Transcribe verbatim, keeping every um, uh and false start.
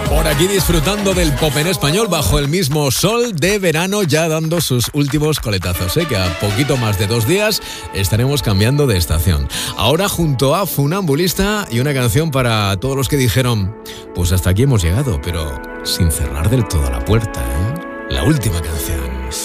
Por aquí disfrutando del pop en español bajo el mismo sol de verano, ya dando sus últimos coletazos, ¿eh? Que a poquito más de dos días estaremos cambiando de estación. Ahora junto a Funambulista y una canción para todos los que dijeron, pues hasta aquí hemos llegado, pero sin cerrar del todo la puerta, ¿eh? La última canción.